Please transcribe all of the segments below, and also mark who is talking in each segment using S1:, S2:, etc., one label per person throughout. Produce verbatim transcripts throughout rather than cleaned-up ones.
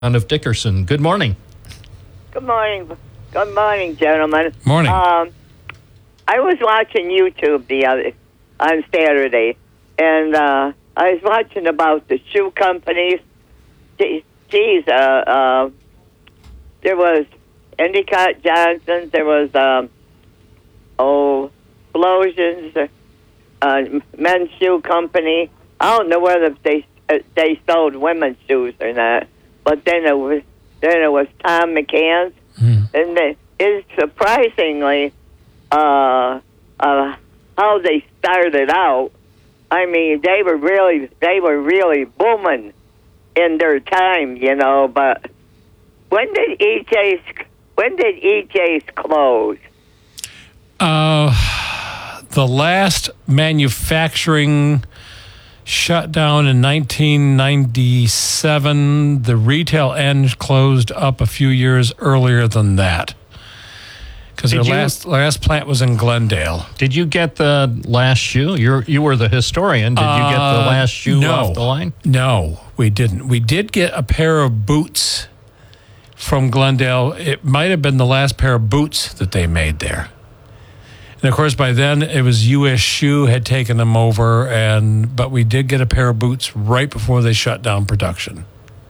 S1: of Dickerson. Good morning.
S2: Good morning. Good morning, gentlemen.
S3: Morning.
S2: Um, I was watching YouTube the other on Saturday, and uh, I was watching about the shoe companies. Geez, uh, uh, there was Endicott Johnson. There was um, oh, Explosions, uh, men's shoe company. I don't know whether they uh, they sold women's shoes or not. But then it was then it was Tom McCann's, mm. and it is surprisingly uh, uh, how they started out. I mean, they were really they were really booming in their time, you know. But when did E J's when did E J's close?
S3: Uh, the last manufacturing shut down in nineteen ninety-seven. The retail end closed up a few years earlier than that. Because their
S1: you,
S3: last last plant was in Glendale.
S1: Did you get the last shoe? You you were the historian. Did you get the last shoe
S3: uh, no,
S1: off the line?
S3: No, we didn't. We did get a pair of boots from Glendale. It might have been the last pair of boots that they made there. And, of course, by then, it was U S Shoe had taken them over, and but we did get a pair of boots right before they shut down production.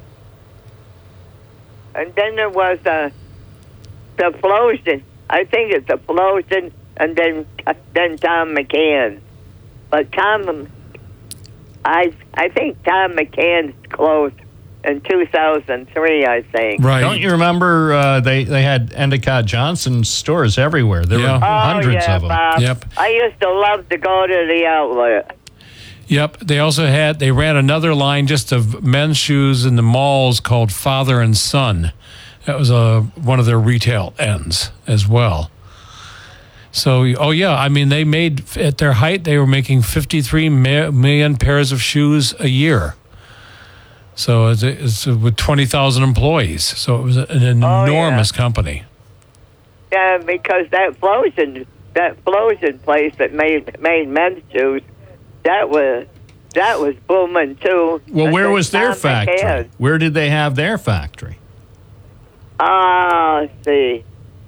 S2: And then there was uh, the Explosion. I think it's the Explosion, and then then Tom McCann. But Tom, I I think Tom McCann's closed in two thousand three, I think.
S3: Right.
S1: Don't you remember uh, they, they had Endicott Johnson stores everywhere? There
S3: yeah.
S1: were
S2: Oh,
S1: hundreds
S2: yeah,
S1: of them.
S2: Bob.
S3: Yep.
S2: I used to love to go to the outlet.
S3: Yep. They also had, they ran another line just of men's shoes in the malls called Father and Son. That was a, one of their retail ends as well. So, oh yeah, I mean, they made, at their height, they were making fifty-three million pairs of shoes a year. So it's, it's with twenty thousand employees. So it was an enormous
S2: oh, yeah.
S3: company.
S2: Yeah, because that Explosion, that Explosion place that made made men's shoes, that was that was booming too.
S1: Well,
S2: and
S1: where was their
S2: Tom
S1: factory?
S2: McCann.
S1: Where did they have their factory?
S2: Ah, let's see.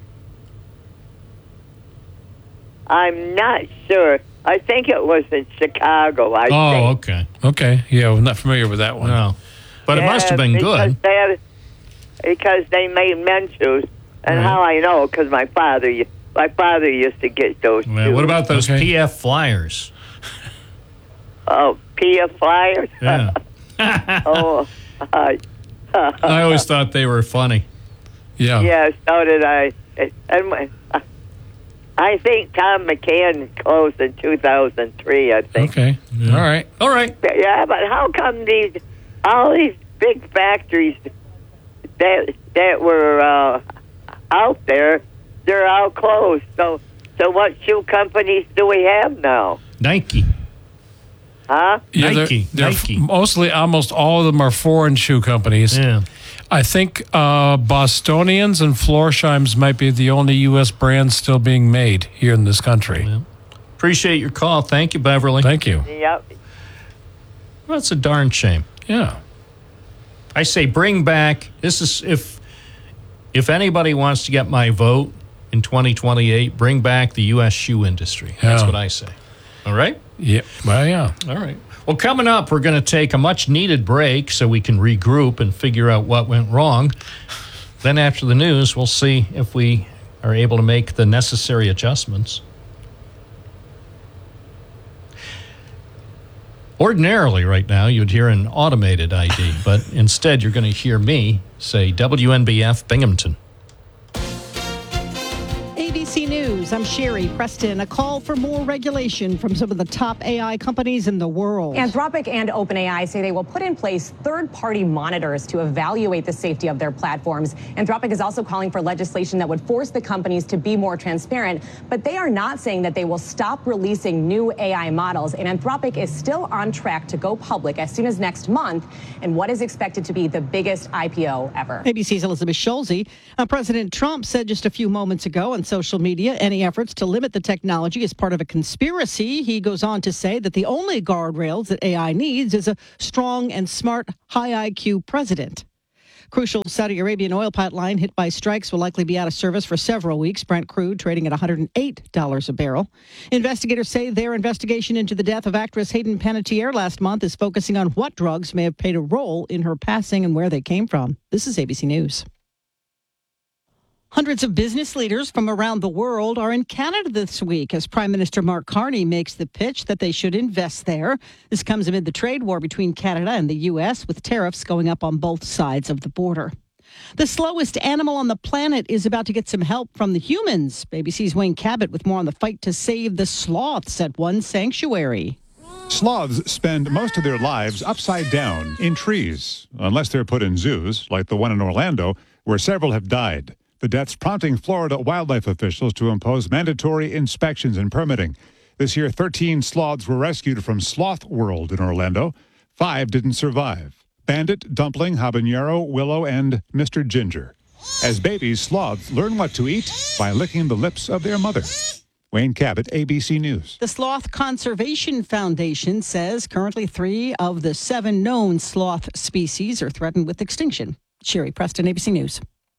S2: I'm not sure. I think it was in Chicago. I
S1: oh,
S2: think.
S1: okay.
S3: Okay. Yeah, I'm not familiar with that one.
S1: No. But
S2: yeah,
S1: it must have been
S2: because
S1: good.
S2: They had, because they made men's shoes, and
S3: right.
S2: how I know because my father, my father used to get those.
S1: Well,
S2: shoes.
S1: what about those
S3: okay.
S1: P F Flyers?
S2: Oh, P F Flyers.
S1: Yeah.
S2: oh, uh,
S1: I always thought they were funny.
S3: Yeah.
S2: yeah. So did I. And my, I think Tom McCann closed in two thousand three. I think.
S3: Okay. Yeah. All right.
S1: All right.
S2: Yeah, but how come these all these big factories that that were uh, out there, they're all closed? So, so what shoe companies do we have now?
S1: Nike.
S2: Huh?
S3: Yeah,
S1: Nike.
S3: They're, they're
S1: Nike.
S3: mostly, almost all of them are foreign shoe companies.
S1: Yeah.
S3: I think uh, Bostonians and Florsheims might be the only U S brands still being made here in this country.
S1: Yeah. Appreciate your call. Thank you, Beverly.
S3: Thank you.
S2: Yep.
S1: Well, that's a darn shame.
S3: Yeah.
S1: I say bring back, this is, if if anybody wants to get my vote in twenty twenty-eight, bring back the U S shoe industry. That's
S3: Yeah.
S1: what I say. All right?
S3: Yeah. Well, yeah.
S1: All right. Well, coming up, we're going to take a much-needed break so we can regroup and figure out what went wrong. Then after the news, we'll see if we are able to make the necessary adjustments. Ordinarily, right now, you'd hear an automated I D, but instead you're going to hear me say W N B F Binghamton.
S4: A B C News, I'm Sherry Preston. A call for more regulation from some of the top A I companies in the world.
S5: Anthropic and OpenAI say they will put in place third-party monitors to evaluate the safety of their platforms. Anthropic is also calling for legislation that would force the companies to be more transparent, but they are not saying that they will stop releasing new A I models. And Anthropic is still on track to go public as soon as next month in what is expected to be the biggest I P O ever.
S4: A B C's Elizabeth Schulze. Uh, President Trump said just a few moments ago on social media any efforts to limit the technology is part of a conspiracy. He goes on to say that the only guardrails that A I needs is a strong and smart, high I Q president. Crucial Saudi Arabian oil pipeline hit by strikes will likely be out of service for several weeks. Brent crude trading at one hundred eight dollars a barrel. Investigators say their investigation into the death of actress Hayden Panettiere last month is focusing on what drugs may have played a role in her passing and where they came from. This is A B C News. Hundreds of business leaders from around the world are in Canada this week as Prime Minister Mark Carney makes the pitch that they should invest there. This comes amid the trade war between Canada and the U S, with tariffs going up on both sides of the border. The slowest animal on the planet is about to get some help from the humans. A B C's Wayne Cabot with more on the fight to save the sloths at one sanctuary.
S6: Sloths spend most of their lives upside down in trees, unless they're put in zoos, like the one in Orlando, where several have died. The deaths prompting Florida wildlife officials to impose mandatory inspections and permitting. This year, thirteen sloths were rescued from Sloth World in Orlando. Five didn't survive. Bandit, Dumpling, Habanero, Willow, and Mister Ginger. As babies, sloths learn what to eat by licking the lips of their mother. Wayne Cabot, A B C News.
S4: The Sloth Conservation Foundation says currently three of the seven known sloth species are threatened with extinction. Sherry Preston, A B C News.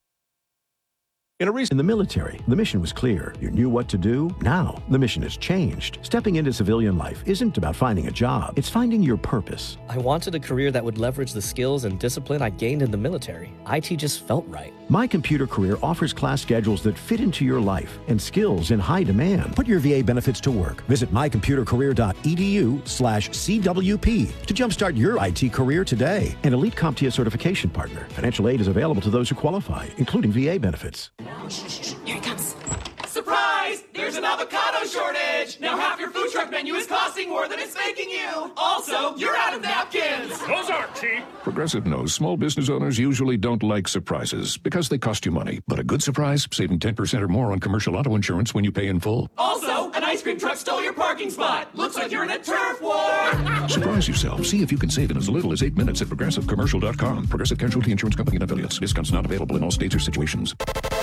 S7: In a recent in the military, the mission was clear. You knew what to do. Now, the mission has changed. Stepping into civilian life isn't about finding a job. It's finding your purpose.
S8: I wanted a career that would leverage the skills and discipline I gained in the military. I T just felt right.
S7: My Computer Career offers class schedules that fit into your life and skills in high demand. Put your V A benefits to work. Visit mycomputercareer.edu slash CWP to jumpstart your I T career today. An Elite CompTIA certification partner. Financial aid is available to those who qualify, including V A benefits.
S9: Here it comes. Surprise! There's an avocado shortage! Now half your food truck menu is costing more than it's making you! Also, you're out of napkins!
S10: Those aren't cheap! Progressive knows small business owners usually don't like surprises because they cost you money. But a good surprise, saving ten percent or more on commercial auto insurance when you pay in full.
S9: Also, an ice cream truck stole your parking spot! Looks like you're in a turf war!
S10: Surprise yourself. See if you can save in as little as eight minutes at progressive commercial dot com. Progressive Casualty Insurance Company and Affiliates. Discounts not available in all states or situations.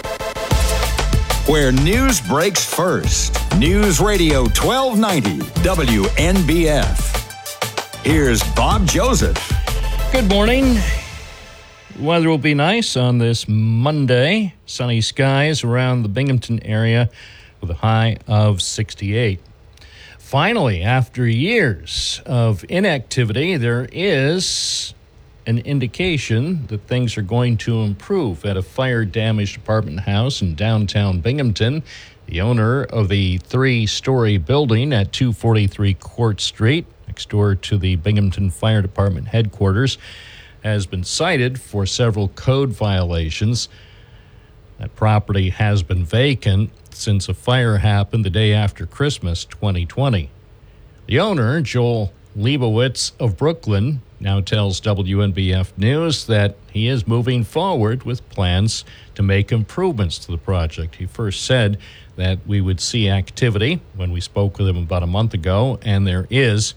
S11: Where news breaks first. News Radio twelve ninety W N B F. Here's Bob Joseph.
S1: Good morning. Weather will be nice on this Monday. Sunny skies around the Binghamton area with a high of sixty-eight. Finally, after years of inactivity, there is an indication that things are going to improve at a fire-damaged apartment house in downtown Binghamton. The owner of the three-story building at two forty-three Court Street, next door to the Binghamton Fire Department headquarters, has been cited for several code violations. That property has been vacant since a fire happened the day after Christmas twenty twenty. The owner, Joel Leibowitz of Brooklyn, now tells W N B F News that he is moving forward with plans to make improvements to the project. He first said that we would see activity when we spoke with him about a month ago, and there is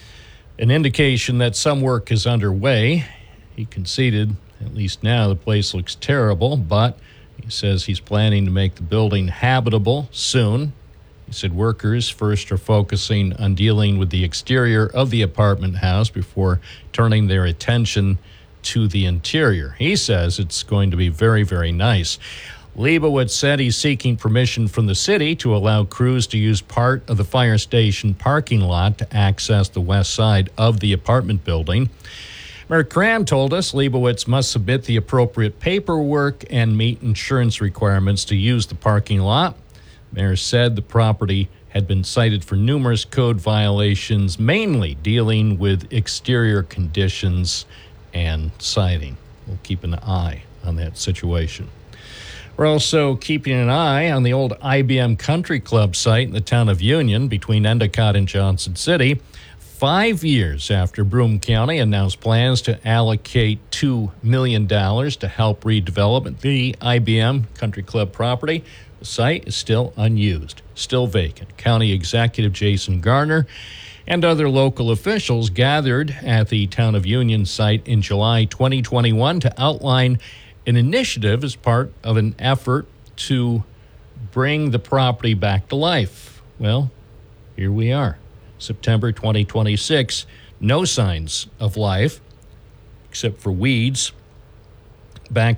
S1: an indication that some work is underway. He conceded, at least now, the place looks terrible, but he says he's planning to make the building habitable soon. He said workers first are focusing on dealing with the exterior of the apartment house before turning their attention to the interior. He says it's going to be very, very nice. Leibowitz said he's seeking permission from the city to allow crews to use part of the fire station parking lot to access the west side of the apartment building. Mayor Cram told us Leibowitz must submit the appropriate paperwork and meet insurance requirements to use the parking lot. Mayor said the property had been cited for numerous code violations, mainly dealing with exterior conditions and siding. We'll keep an eye on that situation. We're also keeping an eye on the old I B M Country Club site in the town of Union between Endicott and Johnson City. Five years after Broome County announced plans to allocate two million dollars to help redevelop the I B M Country Club property, the site is still unused, still vacant. County Executive Jason Garner and other local officials gathered at the Town of Union site in July twenty twenty-one to outline an initiative as part of an effort to bring the property back to life. Well, here we are, September twenty twenty-six, no signs of life except for weeds Bank